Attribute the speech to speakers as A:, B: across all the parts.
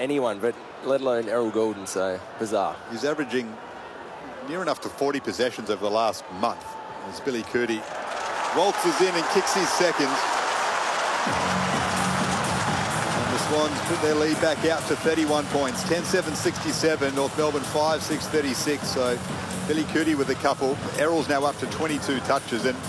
A: anyone, but let alone Errol Goulden, so bizarre.
B: He's averaging near enough to 40 possessions over the last month. As Billy Cootie waltzes in and kicks his second. And the Swans put their lead back out to 31 points. 10-7-67, North Melbourne 5-6-36. So Billy Cootie with a couple. Errol's now up to 22 touches, and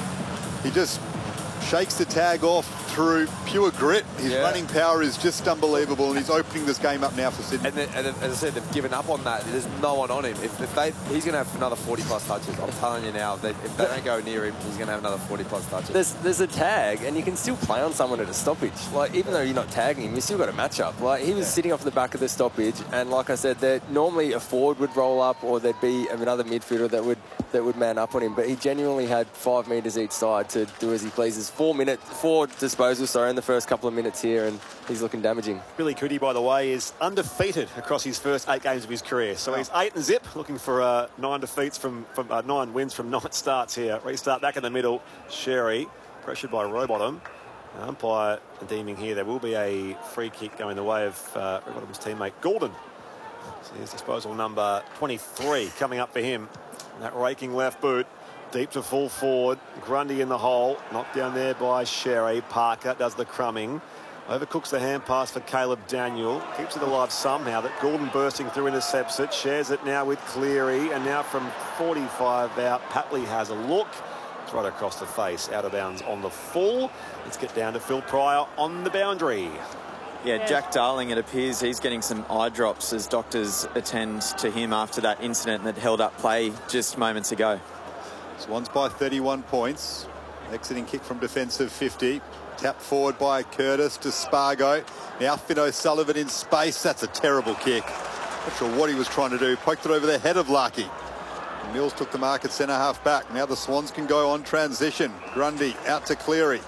B: he just shakes the tag off through pure grit. His running power is just unbelievable, and he's opening this game up now for Sydney.
C: And as I said, they've given up on that. There's no one on him. He's going to have another 40-plus touches. I'm telling you now, if they don't go near him, he's going to have another 40-plus touches.
A: There's a tag, and you can still play on someone at a stoppage. Like, even though you're not tagging him, you still got a matchup. Like, he was sitting off the back of the stoppage, and like I said, normally a forward would roll up, or there'd be another midfielder that would man up on him. But he genuinely had 5 metres each side to do as he pleases. 4 disposals, in the first couple of minutes here, and he's looking damaging.
D: Billy Cootie, by the way, is undefeated across his first 8 games of his career. So he's 8-0, looking for 9 defeats from 9 wins from 9 starts here. Restart back in the middle. Sherry, pressured by Rowbottom. Umpire deeming here there will be a free kick going the way of Rowbottom's teammate Goulden. So here's disposal number 23 coming up for him. That raking left boot. Deep to full forward. Grundy in the hole. Knocked down there by Sherry. Parker does the crumbing. Overcooks the hand pass for Caleb Daniel. Keeps it alive somehow. That Goulden bursting through intercepts it. Shares it now with Cleary. And now from 45 out, Papley has a look. It's right across the face. Out of bounds on the full. Let's get down to Phil Pryor on the boundary.
E: Yeah, Jack Darling, it appears he's getting some eye drops as doctors attend to him after that incident that held up play just moments ago.
B: Swans by 31 points. Exiting kick from defensive 50. Tapped forward by Curtis to Spargo. Now Finn O'Sullivan in space. That's a terrible kick. Not sure what he was trying to do. Poked it over the head of Larky. Mills took the mark at centre half back. Now the Swans can go on transition. Grundy out to Cleary.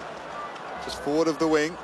B: Just forward of the wing.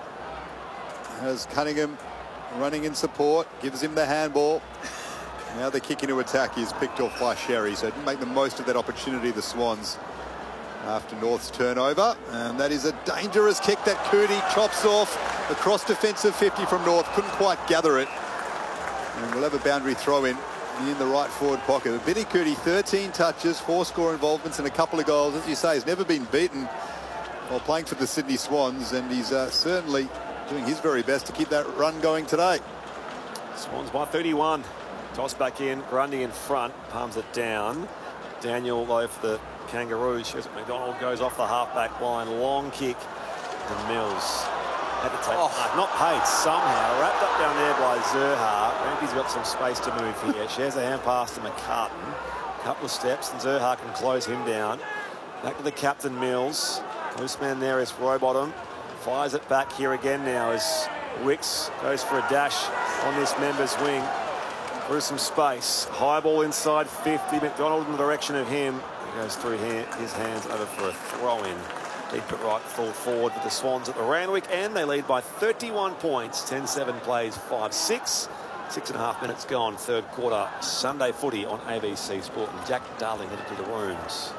B: As Cunningham running in support. Gives him the handball. Now the kick into attack is picked off by Sherry, so didn't make the most of that opportunity, the Swans, after North's turnover. And that is a dangerous kick that Cootie chops off across defensive 50 from North. Couldn't quite gather it. And we'll have a boundary throw in the right forward pocket. Billy Cootie, 13 touches, 4 score involvements and a couple of goals. As you say, he's never been beaten while playing for the Sydney Swans, and he's certainly doing his very best to keep that run going today.
D: Swans by 31. Toss back in, Grundy in front, palms it down. Daniel, though, for the Kangaroos. Shows it McDonald goes off the half-back line. Long kick. And Mills had to take not paid somehow. Wrapped up down there by Zerha. Rampy's got some space to move here. Shares a hand pass to McCartan. Couple of steps, and Zerha can close him down. Back to the captain, Mills. Loose man there is Rowbottom. Fires it back here again now as Wicks goes for a dash on this member's wing. Through some space. High ball inside 50. McDonald in the direction of him. He goes through his hands over for a throw-in. Deep at right, full forward with the Swans at the Randwick, and they lead by 31 points. 10-7 plays 5-6. 6.5 minutes gone, third quarter. Sunday footy on ABC Sport, and Jack Darling headed to the rooms.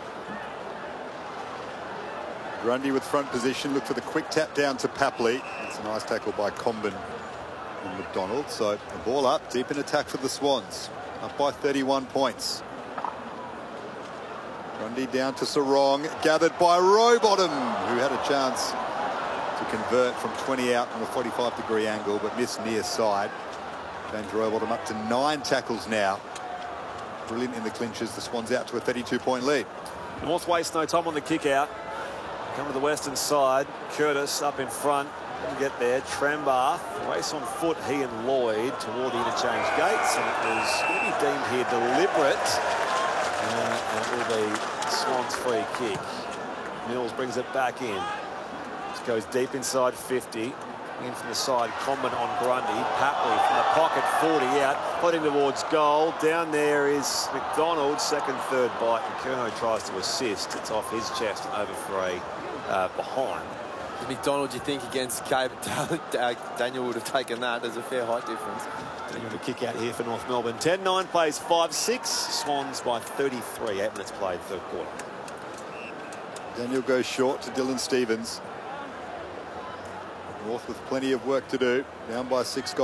B: Grundy with front position. Look for the quick tap down to Papley. It's a nice tackle by Comben and McDonald. So the ball up, deep in attack for the Swans. Up by 31 points. Grundy down to Sarong, gathered by Rowbottom, who had a chance to convert from 20 out on a 45-degree angle, but missed near side. James Rowbottom up to 9 tackles now. Brilliant in the clinches. The Swans out to a 32-point lead.
D: North waste no time on the kick out. Come to the western side. Curtis up in front. Didn't get there. Trembath, race on foot, he and Lloyd toward the interchange gates, and it was going to be deemed here deliberate. And it will be Swans free kick. Mills brings it back in. This goes deep inside 50. In from the side, Comben on Grundy. Papley from the pocket, 40 out, putting towards goal. Down there is McDonald, second, third bite, and Curnow tries to assist. It's off his chest and over for a behind.
C: McDonald, you think against Cape, Daniel would have taken that. There's a fair height difference.
D: Daniel to kick out here for North Melbourne. 10-9 plays 5-6. Swans by 33. 8 minutes played, third quarter.
B: Daniel goes short to Dylan Stevens. North with plenty of work to do. Down by 6 goals.